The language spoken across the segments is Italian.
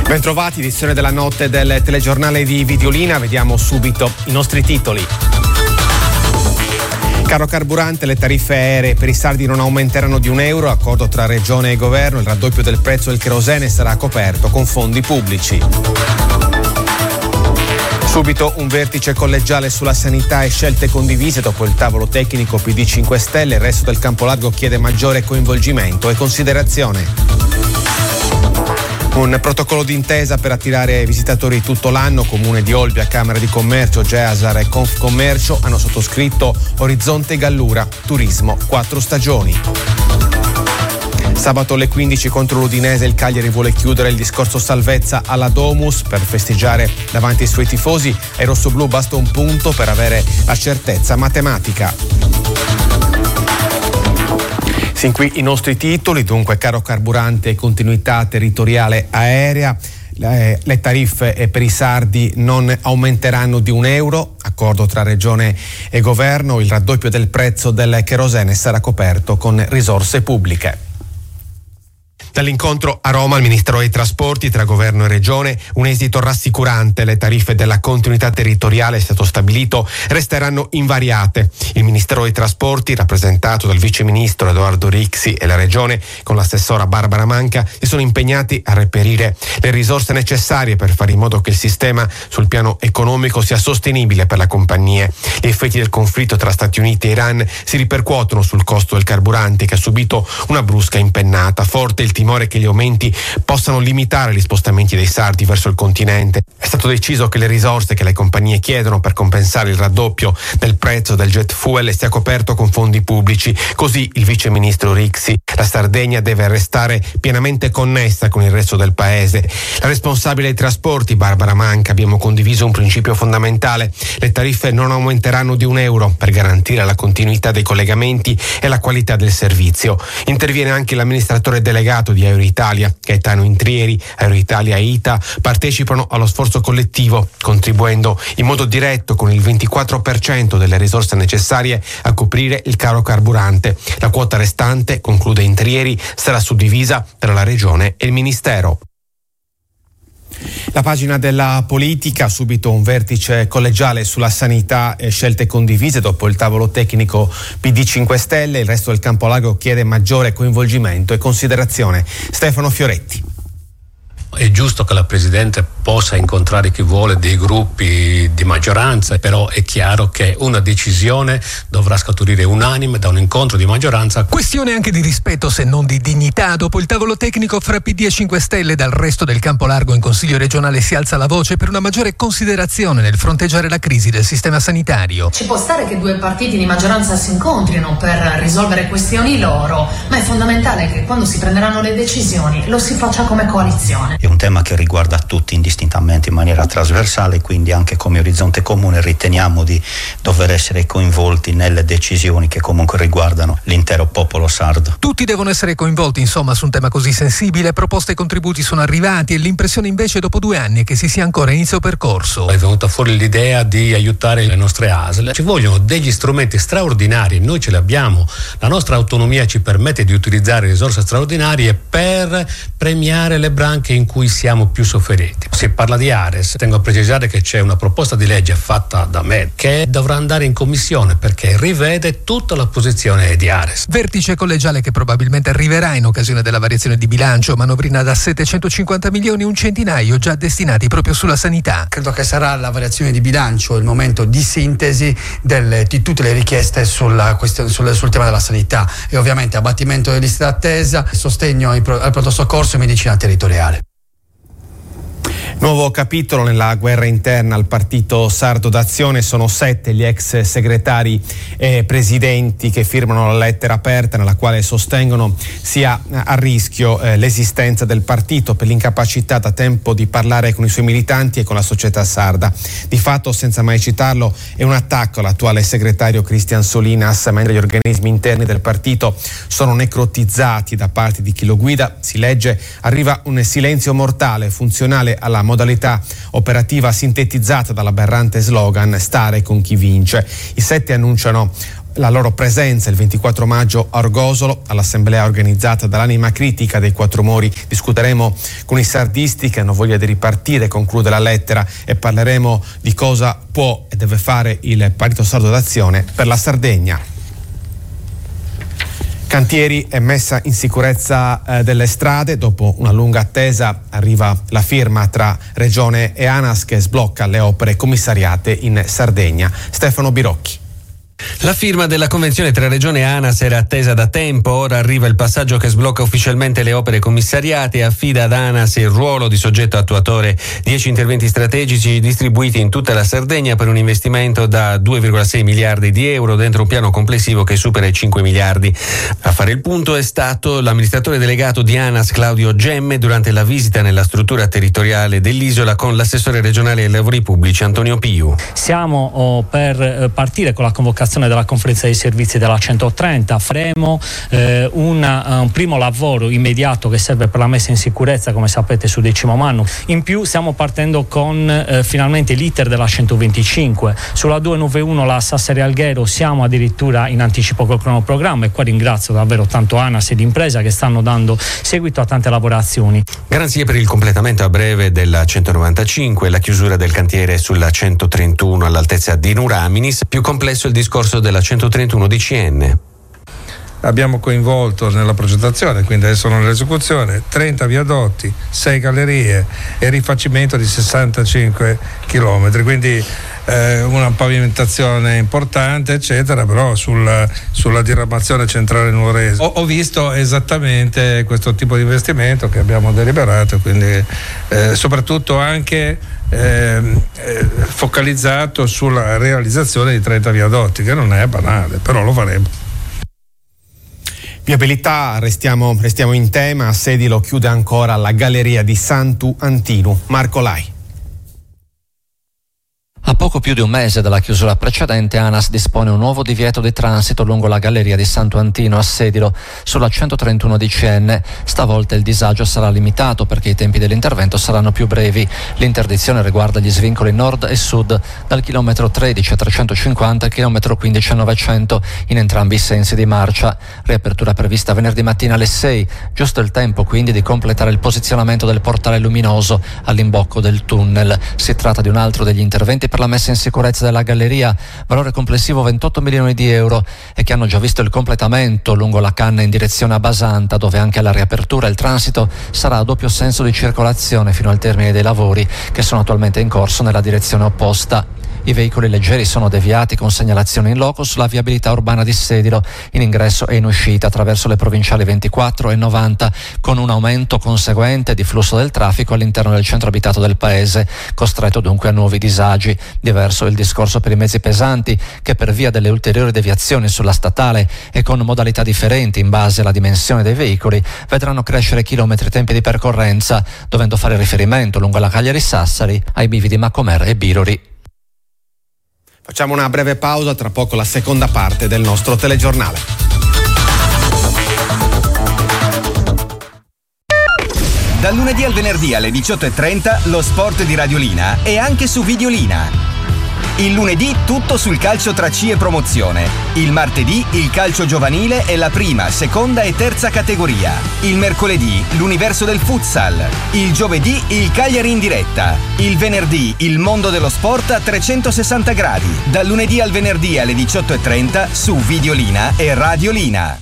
Bentrovati, edizione della notte del telegiornale di Videolina. Vediamo subito i nostri titoli. Caro carburante, le tariffe aeree per i sardi non aumenteranno di €1, accordo tra regione e governo, il raddoppio del prezzo del kerosene sarà coperto con fondi pubblici. Subito un vertice collegiale sulla sanità e scelte condivise dopo il tavolo tecnico PD 5 Stelle, il resto del campo largo chiede maggiore coinvolgimento e considerazione. Un protocollo d'intesa per attirare visitatori tutto l'anno. Comune di Olbia, Camera di Commercio, Geasar e Confcommercio hanno sottoscritto Orizzonte Gallura, turismo 4 stagioni. Sabato alle 15 contro l'Udinese il Cagliari vuole chiudere il discorso salvezza alla Domus per festeggiare davanti ai suoi tifosi. Ai rossoblù basta un punto per avere la certezza matematica. Sin qui i nostri titoli. Dunque, caro carburante e continuità territoriale aerea. Le tariffe per i sardi non aumenteranno di €1, accordo tra regione e governo, il raddoppio del prezzo del kerosene sarà coperto con risorse pubbliche. Dall'incontro a Roma al Ministero dei Trasporti tra governo e regione un esito rassicurante. Le tariffe della continuità territoriale, è stato stabilito, resteranno invariate. Il Ministero dei Trasporti, rappresentato dal vice ministro Edoardo Rixi, e la regione con l'assessora Barbara Manca si sono impegnati a reperire le risorse necessarie per fare in modo che il sistema sul piano economico sia sostenibile per le compagnie. Gli effetti del conflitto tra Stati Uniti e Iran si ripercuotono sul costo del carburante, che ha subito una brusca impennata. Forte il timore che gli aumenti possano limitare gli spostamenti dei sardi verso il continente. È stato deciso che le risorse che le compagnie chiedono per compensare il raddoppio del prezzo del jet fuel sia coperto con fondi pubblici. Così il vice ministro Rixi: la Sardegna deve restare pienamente connessa con il resto del paese. La responsabile dei trasporti Barbara Manca: abbiamo condiviso un principio fondamentale, le tariffe non aumenteranno di €1 per garantire la continuità dei collegamenti e la qualità del servizio. Interviene anche l'amministratore delegato di Aeroitalia, Gaetano Intrieri. Aeroitalia e ITA partecipano allo sforzo collettivo, contribuendo in modo diretto con il 24% delle risorse necessarie a coprire il caro carburante. La quota restante, conclude Intrieri, sarà suddivisa tra la regione e il ministero. La pagina della politica, subito un vertice collegiale sulla sanità e scelte condivise dopo il tavolo tecnico PD 5 Stelle, il resto del campo largo chiede maggiore coinvolgimento e considerazione. Stefano Fioretti. È giusto che la Presidente possa incontrare chi vuole dei gruppi di maggioranza, però è chiaro che una decisione dovrà scaturire unanime da un incontro di maggioranza. Questione anche di rispetto, se non di dignità. Dopo il tavolo tecnico fra PD e 5 Stelle, dal resto del campo largo in Consiglio regionale si alza la voce per una maggiore considerazione nel fronteggiare la crisi del sistema sanitario. Ci può stare che due partiti di maggioranza si incontrino per risolvere questioni loro, ma è fondamentale che quando si prenderanno le decisioni lo si faccia come coalizione. È un tema che riguarda tutti indistintamente in maniera trasversale, quindi anche come Orizzonte Comune riteniamo di dover essere coinvolti nelle decisioni che comunque riguardano l'intero popolo sardo. Tutti devono essere coinvolti, insomma, su un tema così sensibile. Proposte e contributi sono arrivati e l'impressione invece dopo 2 anni è che si sia ancora a inizio percorso. È venuta fuori l'idea di aiutare le nostre ASL. Ci vogliono degli strumenti straordinari, noi ce li abbiamo. La nostra autonomia ci permette di utilizzare risorse straordinarie per premiare le branche in cui siamo più sofferenti. Si parla di Ares, tengo a precisare che c'è una proposta di legge fatta da me che dovrà andare in commissione perché rivede tutta la posizione di Ares. Vertice collegiale che probabilmente arriverà in occasione della variazione di bilancio, manovrina da 750 milioni, un centinaio già destinati proprio sulla sanità. Credo che sarà la variazione di bilancio il momento di sintesi di tutte le richieste sul tema della sanità e ovviamente abbattimento delle liste d'attesa, sostegno al pronto soccorso e medicina territoriale. Nuovo capitolo nella guerra interna al partito sardo d'azione. Sono 7 gli ex segretari e presidenti che firmano la lettera aperta nella quale sostengono sia a rischio l'esistenza del partito per l'incapacità da tempo di parlare con i suoi militanti e con la società sarda. Di fatto, senza mai citarlo, è un attacco all'attuale segretario Cristian Solinas, mentre gli organismi interni del partito sono necrotizzati da parte di chi lo guida. Si legge: arriva un silenzio mortale funzionale alla modalità operativa sintetizzata dall'aberrante slogan "stare con chi vince". I 7 annunciano la loro presenza il 24 maggio a Orgosolo all'assemblea organizzata dall'Anima Critica dei Quattro Mori. Discuteremo con i sardisti che hanno voglia di ripartire, conclude la lettera, e parleremo di cosa può e deve fare il Partito Sardo d'Azione per la Sardegna. Cantieri e messa in sicurezza delle strade. Dopo una lunga attesa arriva la firma tra Regione e ANAS che sblocca le opere commissariate in Sardegna. Stefano Birocchi. La firma della convenzione tra Regione e ANAS era attesa da tempo. Ora arriva il passaggio che sblocca ufficialmente le opere commissariate e affida ad ANAS il ruolo di soggetto attuatore. 10 interventi strategici distribuiti in tutta la Sardegna per un investimento da 2,6 miliardi di euro dentro un piano complessivo che supera i 5 miliardi. A fare il punto è stato l'amministratore delegato di ANAS Claudio Gemme durante la visita nella struttura territoriale dell'isola con l'assessore regionale ai lavori pubblici Antonio Piu. Siamo per partire con la convocazione della conferenza dei servizi della 130. Faremo un primo lavoro immediato che serve per la messa in sicurezza, come sapete, su Decimo Mannu. In più stiamo partendo con finalmente l'iter della 125. Sulla 291 la Sassari Alghero siamo addirittura in anticipo col cronoprogramma, e qua ringrazio davvero tanto ANAS ed impresa che stanno dando seguito a tante lavorazioni. Garanzie per il completamento a breve della 195, la chiusura del cantiere sulla 131 all'altezza di Nuraminis. Più complesso il discorso della 131 DCN. Abbiamo coinvolto nella progettazione, quindi adesso nell'esecuzione, 30 viadotti, 6 gallerie e rifacimento di 65 chilometri, quindi una pavimentazione importante eccetera, però sulla diramazione centrale nuorese ho visto esattamente questo tipo di investimento che abbiamo deliberato, quindi soprattutto anche focalizzato sulla realizzazione di 30 viadotti, che non è banale, però lo faremo. Viabilità, restiamo in tema. A Sedilo chiude ancora la galleria di Santu Antinu. Marco Lai. A poco più di un mese dalla chiusura precedente, ANAS dispone un nuovo divieto di transito lungo la galleria di Santo Antino a Sedilo sulla 131 DCN. Stavolta il disagio sarà limitato perché i tempi dell'intervento saranno più brevi. L'interdizione riguarda gli svincoli nord e sud dal chilometro 13 a 350 al chilometro 15 a 900 in entrambi i sensi di marcia. Riapertura prevista venerdì mattina alle 6, giusto il tempo quindi di completare il posizionamento del portale luminoso all'imbocco del tunnel. Si tratta di un altro degli interventi per la messa in sicurezza della galleria, valore complessivo 28 milioni di euro, e che hanno già visto il completamento lungo la canna in direzione a Basanta, dove anche alla riapertura il transito sarà a doppio senso di circolazione fino al termine dei lavori che sono attualmente in corso nella direzione opposta. I veicoli leggeri sono deviati con segnalazione in loco sulla viabilità urbana di Sedilo in ingresso e in uscita attraverso le provinciali 24 e 90, con un aumento conseguente di flusso del traffico all'interno del centro abitato del paese, costretto dunque a nuovi disagi. Diverso il discorso per i mezzi pesanti, che per via delle ulteriori deviazioni sulla statale e con modalità differenti in base alla dimensione dei veicoli vedranno crescere chilometri e tempi di percorrenza, dovendo fare riferimento lungo la Cagliari Sassari ai bivi di Macomer e Birori. Facciamo una breve pausa, tra poco la seconda parte del nostro telegiornale. Dal lunedì al venerdì alle 18:30 lo sport di Radiolina e anche su Videolina. Il lunedì tutto sul calcio tra C e promozione. Il martedì il calcio giovanile e la prima, seconda e terza categoria. Il mercoledì l'universo del futsal. Il giovedì il Cagliari in diretta. Il venerdì il mondo dello sport a 360 gradi. Dal lunedì al venerdì alle 18:30 su Videolina e Radiolina.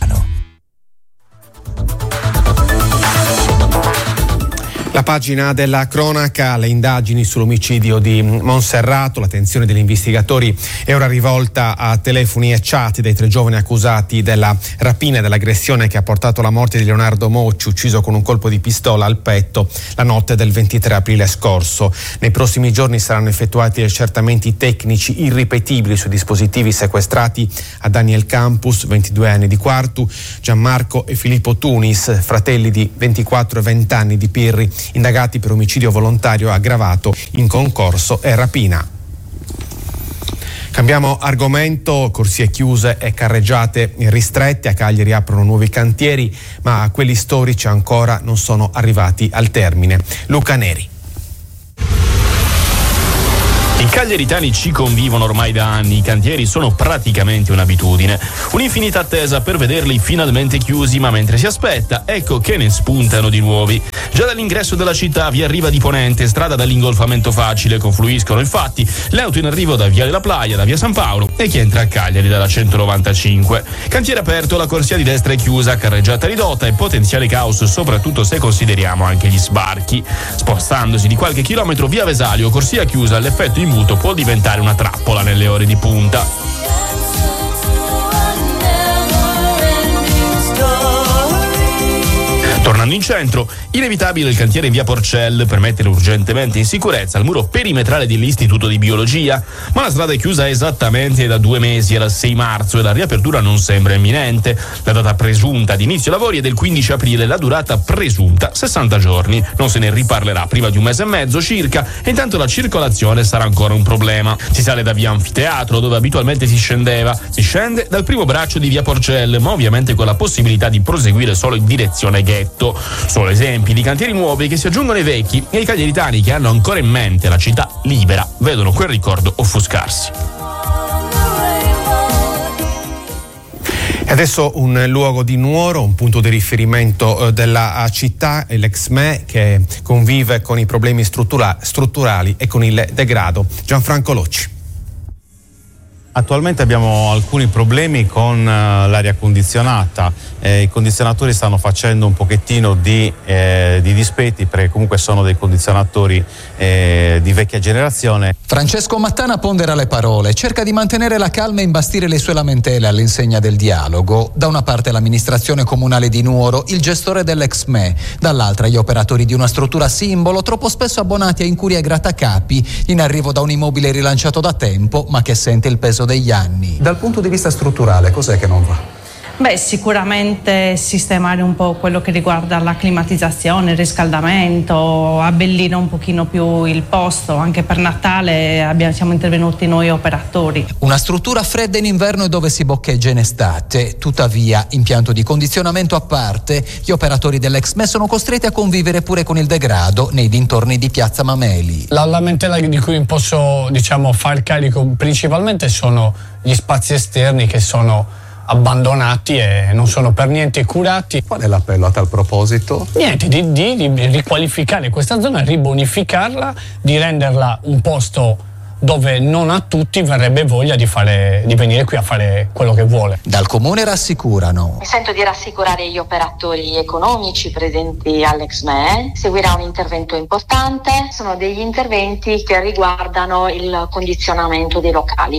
La pagina della cronaca, le indagini sull'omicidio di Monserrato, l'attenzione degli investigatori è ora rivolta a telefoni e chat dei 3 giovani accusati della rapina e dell'aggressione che ha portato alla morte di Leonardo Mocci, ucciso con un colpo di pistola al petto la notte del 23 aprile scorso. Nei prossimi giorni saranno effettuati accertamenti tecnici irripetibili sui dispositivi sequestrati a Daniel Campus, 22 anni di Quartu, Gianmarco e Filippo Tunis, fratelli di 24 e 20 anni di Pirri, indagati per omicidio volontario aggravato in concorso e rapina. Cambiamo argomento, corsie chiuse e carreggiate ristrette. A Cagliari aprono nuovi cantieri, ma quelli storici ancora non sono arrivati al termine. Luca Neri. I cagliaritani ci convivono ormai da anni, i cantieri sono praticamente un'abitudine. Un'infinita attesa per vederli finalmente chiusi, ma mentre si aspetta, ecco che ne spuntano di nuovi. Già dall'ingresso della città, via Riva di Ponente, strada dall'ingolfamento facile, confluiscono infatti le auto in arrivo da via della Playa, da via San Paolo e chi entra a Cagliari dalla 195. Cantiere aperto, la corsia di destra è chiusa, carreggiata ridotta e potenziale caos, soprattutto se consideriamo anche gli sbarchi. Spostandosi di qualche chilometro via Vesalio, corsia chiusa, l'effetto imbuto può diventare una trappola nelle ore di punta. Tornando in centro, inevitabile il cantiere in via Porcel per mettere urgentemente in sicurezza il muro perimetrale dell'Istituto di Biologia, ma la strada è chiusa esattamente da 2 mesi, era il 6 marzo e la riapertura non sembra imminente. La data presunta di inizio lavori è del 15 aprile, la durata presunta 60 giorni. Non se ne riparlerà prima di 1 mese e mezzo circa e intanto la circolazione sarà ancora un problema. Si sale da via Anfiteatro, dove abitualmente si scendeva, si scende dal primo braccio di via Porcel, ma ovviamente con la possibilità di proseguire solo in direzione Ghetto. Solo esempi di cantieri nuovi che si aggiungono ai vecchi e i cagliaritani che hanno ancora in mente la città libera vedono quel ricordo offuscarsi. E adesso un luogo di Nuoro, un punto di riferimento della città, l'Exme, che convive con i problemi strutturali e con il degrado. Gianfranco Locci. Attualmente abbiamo alcuni problemi con l'aria condizionata, i condizionatori stanno facendo un pochettino di dispetti perché comunque sono dei condizionatori di vecchia generazione. Francesco Mattana pondera le parole, cerca di mantenere la calma e imbastire le sue lamentele all'insegna del dialogo. Da una parte l'amministrazione comunale di Nuoro, il gestore dell'Exme, dall'altra gli operatori di una struttura simbolo troppo spesso abbonati a incurie e grattacapi in arrivo da un immobile rilanciato da tempo ma che sente il peso degli anni. Dal punto di vista strutturale, cos'è che non va? Beh, sicuramente sistemare un po' quello che riguarda la climatizzazione, il riscaldamento, abbellire un pochino più il posto. Anche per Natale siamo intervenuti noi operatori. Una struttura fredda in inverno e dove si boccheggia in estate. Tuttavia, impianto di condizionamento a parte, gli operatori dell'Exme sono costretti a convivere pure con il degrado nei dintorni di Piazza Mameli. La lamentela di cui posso far carico principalmente sono gli spazi esterni che sono abbandonati e non sono per niente curati. Qual è l'appello a tal proposito? Niente, di riqualificare questa zona, ribonificarla, di renderla un posto dove non a tutti verrebbe voglia di venire qui a fare quello che vuole. Dal comune rassicurano. Mi sento di rassicurare gli operatori economici presenti all'Exme. Seguirà un intervento importante, sono degli interventi che riguardano il condizionamento dei locali.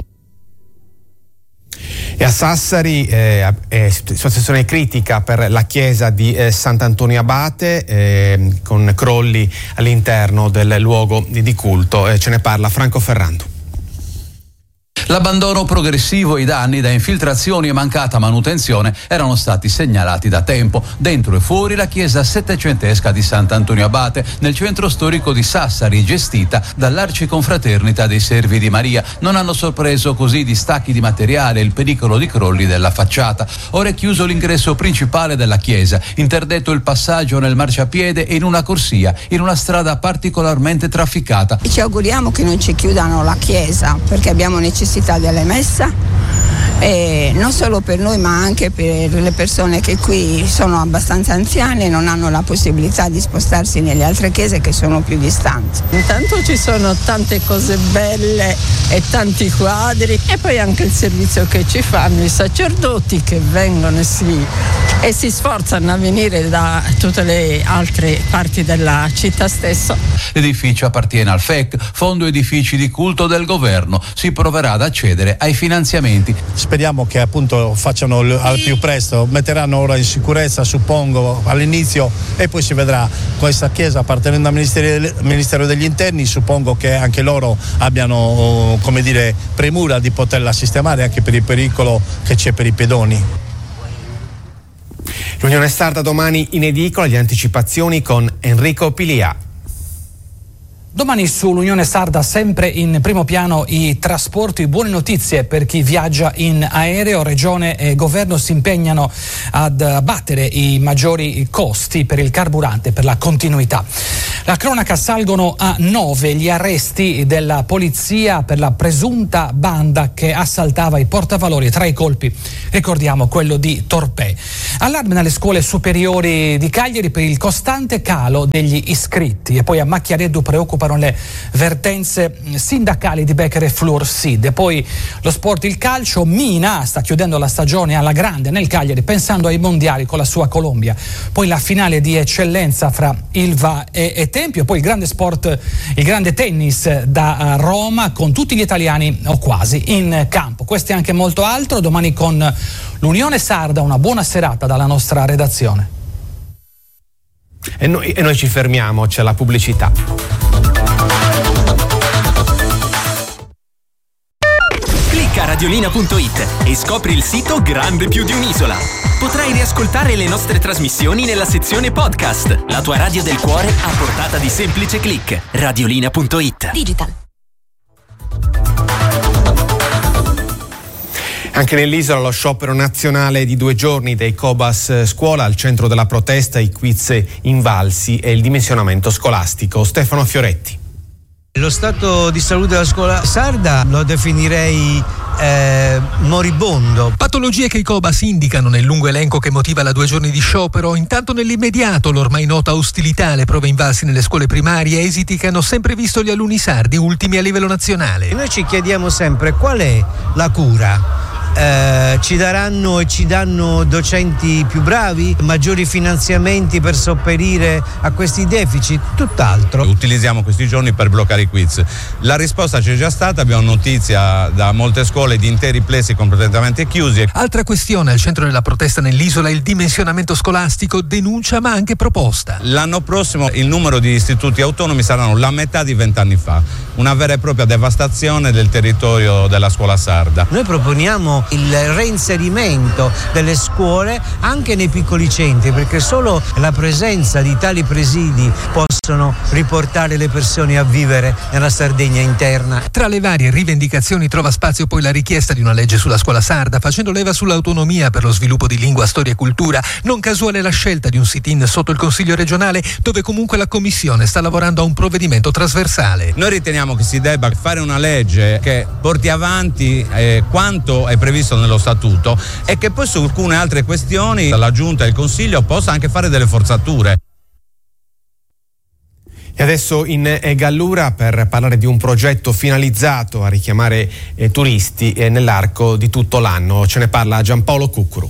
E a Sassari situazione critica per la chiesa di Sant'Antonio Abate con crolli all'interno del luogo di culto. Ce ne parla Franco Ferrando. L'abbandono progressivo e i danni da infiltrazioni e mancata manutenzione erano stati segnalati da tempo. Dentro e fuori la chiesa settecentesca di Sant'Antonio Abate, nel centro storico di Sassari, gestita dall'Arciconfraternita dei Servi di Maria. Non hanno sorpreso così distacchi di materiale e il pericolo di crolli della facciata. Ora è chiuso l'ingresso principale della chiesa, interdetto il passaggio nel marciapiede e in una corsia, in una strada particolarmente trafficata. Ci auguriamo che non ci chiudano la chiesa, perché abbiamo necessità delle messe, non solo per noi ma anche per le persone che qui sono abbastanza anziane e non hanno la possibilità di spostarsi nelle altre chiese che sono più distanti. Intanto ci sono tante cose belle e tanti quadri e poi anche il servizio che ci fanno i sacerdoti che vengono e si sforzano a venire da tutte le altre parti della città stessa. L'edificio appartiene al FEC, Fondo Edifici di Culto del Governo. Si proverà ad accedere ai finanziamenti. Speriamo che appunto facciano al più presto, metteranno ora in sicurezza, suppongo, all'inizio e poi si vedrà. Questa chiesa appartenendo al Ministero degli Interni, suppongo che anche loro abbiano, premura di poterla sistemare anche per il pericolo che c'è per i pedoni. L'Unione Sarda domani in edicola, le anticipazioni con Enrico Pilia. Domani sull'Unione Sarda, sempre in primo piano i trasporti. Buone notizie per chi viaggia in aereo. Regione e governo si impegnano ad abbattere i maggiori costi per il carburante, per la continuità. La cronaca: salgono a 9 gli arresti della polizia per la presunta banda che assaltava i portavalori. Tra i colpi ricordiamo quello di Torpè. Allarme nelle scuole superiori di Cagliari per il costante calo degli iscritti. E poi a Macchiareddu preoccupano le vertenze sindacali di Becker e Fluorsid. E poi lo sport, il calcio. Mina sta chiudendo la stagione alla grande nel Cagliari, pensando ai mondiali con la sua Colombia. Poi la finale di eccellenza fra Ilva e Tempio. Poi il grande sport, il grande tennis da Roma, con tutti gli italiani o quasi in campo. Questo e anche molto altro domani con l'Unione Sarda. Una buona serata dalla nostra redazione. E noi ci fermiamo, c'è la pubblicità. Clicca radiolina.it e scopri il sito grande più di un'isola. Potrai riascoltare le nostre trasmissioni nella sezione podcast. La tua radio del cuore a portata di semplice click. Radiolina.it Digital. Anche nell'isola lo sciopero nazionale di 2 giorni dei Cobas Scuola. Al centro della protesta i quiz invalsi e il dimensionamento scolastico. Stefano Fioretti. Lo stato di salute della scuola sarda lo definirei moribondo. Patologie che i Cobas indicano nel lungo elenco che motiva la 2 giorni di sciopero. Intanto nell'immediato l'ormai nota ostilità alle prove invalsi nelle scuole primarie, esiti che hanno sempre visto gli alunni sardi ultimi a livello nazionale. E noi ci chiediamo sempre qual è la cura. Ci daranno e ci danno docenti più bravi, maggiori finanziamenti per sopperire a questi deficit, tutt'altro. Utilizziamo questi giorni per bloccare i quiz. La risposta c'è già stata, abbiamo notizia da molte scuole di interi plessi completamente chiusi. Altra questione al centro della protesta nell'isola, il dimensionamento scolastico, denuncia ma anche proposta. L'anno prossimo il numero di istituti autonomi saranno la metà di 20 anni fa, una vera e propria devastazione del territorio della scuola sarda. Noi proponiamo il reinserimento delle scuole anche nei piccoli centri, perché solo la presenza di tali presidi possono riportare le persone a vivere nella Sardegna interna. Tra le varie rivendicazioni trova spazio poi la richiesta di una legge sulla scuola sarda, facendo leva sull'autonomia per lo sviluppo di lingua, storia e cultura. Non casuale la scelta di un sit-in sotto il Consiglio regionale, dove comunque la Commissione sta lavorando a un provvedimento trasversale. Noi riteniamo che si debba fare una legge che porti avanti quanto è previsto nello statuto e che poi su alcune altre questioni la Giunta e il Consiglio possa anche fare delle forzature. E adesso in Gallura per parlare di un progetto finalizzato a richiamare turisti nell'arco di tutto l'anno. Ce ne parla Giampaolo Cuccuru.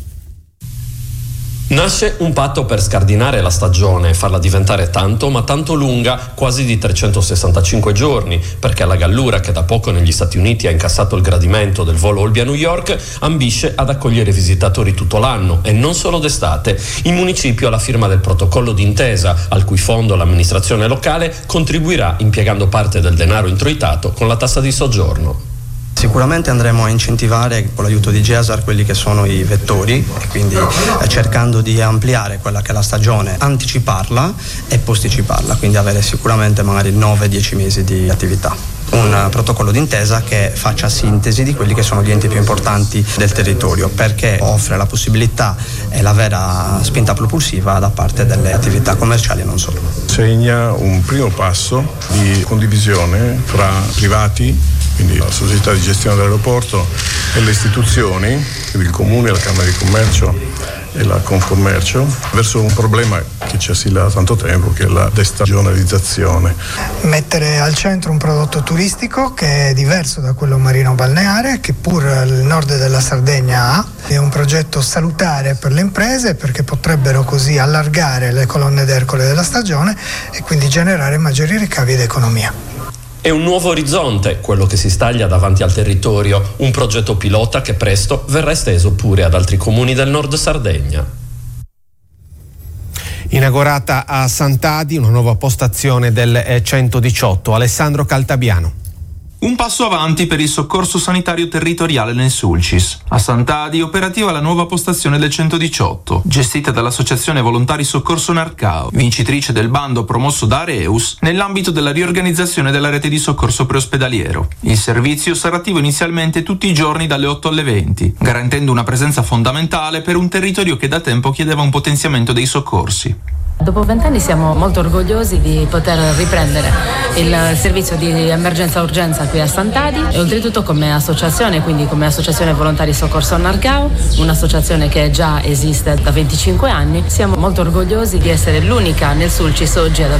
Nasce un patto per scardinare la stagione e farla diventare tanto ma tanto lunga, quasi di 365 giorni, perché la Gallura, che da poco negli Stati Uniti ha incassato il gradimento del volo Olbia-New York, ambisce ad accogliere visitatori tutto l'anno e non solo d'estate. Il municipio ha la firma del protocollo d'intesa, al cui fondo l'amministrazione locale contribuirà impiegando parte del denaro introitato con la tassa di soggiorno. Sicuramente andremo a incentivare con l'aiuto di GESAR quelli che sono i vettori e quindi cercando di ampliare quella che è la stagione, anticiparla e posticiparla, quindi avere sicuramente magari 9-10 mesi di attività. Un protocollo d'intesa che faccia sintesi di quelli che sono gli enti più importanti del territorio, perché offre la possibilità e la vera spinta propulsiva da parte delle attività commerciali e non solo. Segna un primo passo di condivisione fra privati, quindi la società di gestione dell'aeroporto e le istituzioni, quindi il Comune, la Camera di Commercio e la Confcommercio, verso un problema che ci assilla da tanto tempo, che è la destagionalizzazione. Mettere al centro un prodotto turistico che è diverso da quello marino balneare, che pur il nord della Sardegna ha. È un progetto salutare per le imprese, perché potrebbero così allargare le colonne d'Ercole della stagione e quindi generare maggiori ricavi ed economia. È un nuovo orizzonte, quello che si staglia davanti al territorio, un progetto pilota che presto verrà esteso pure ad altri comuni del nord Sardegna. Inaugurata a Sant'Adi una nuova postazione del 118. Alessandro Caltabiano. Un passo avanti per il soccorso sanitario territoriale nel Sulcis. A Sant'Adi operativa la nuova postazione del 118, gestita dall'Associazione Volontari Soccorso Narcao, vincitrice del bando promosso da Areus nell'ambito della riorganizzazione della rete di soccorso preospedaliero. Il servizio sarà attivo inizialmente tutti i giorni dalle 8 alle 20, garantendo una presenza fondamentale per un territorio che da tempo chiedeva un potenziamento dei soccorsi. Dopo 20 anni siamo molto orgogliosi di poter riprendere il servizio di emergenza-urgenza qui a Sant'Adi e oltretutto come associazione, quindi come Associazione Volontari Soccorso Narcao, un'associazione che già esiste da 25 anni. Siamo molto orgogliosi di essere l'unica nel Sulcis oggi ad